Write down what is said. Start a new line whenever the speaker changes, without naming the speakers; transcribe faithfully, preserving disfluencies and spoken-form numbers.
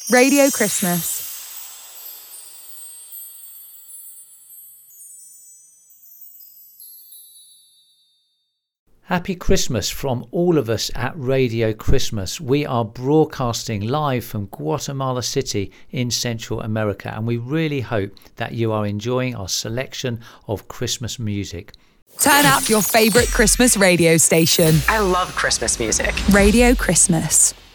Radio Christmas.
Happy Christmas from all of us at Radio Christmas. We are broadcasting live from Guatemala City in Central America, and we really hope that you are enjoying our selection of Christmas music.
Turn up your favourite Christmas radio station.
I love Christmas music.
Radio Christmas.